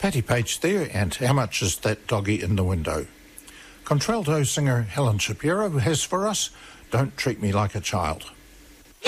Patty Page there, and How Much Is That Doggy in the Window? Contralto singer Helen Shapiro has for us Don't Treat Me Like a Child.